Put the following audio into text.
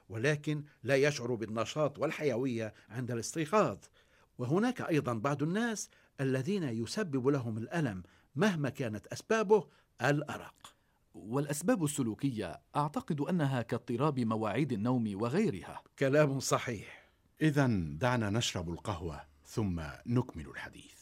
ولكن لا يشعر بالنشاط والحيوية عند الاستيقاظ. وهناك أيضا بعض الناس الذين يسبب لهم الألم مهما كانت أسبابه الأرق. والأسباب السلوكية أعتقد أنها كاضطراب مواعيد النوم وغيرها. كلام صحيح. إذن دعنا نشرب القهوة ثم نكمل الحديث.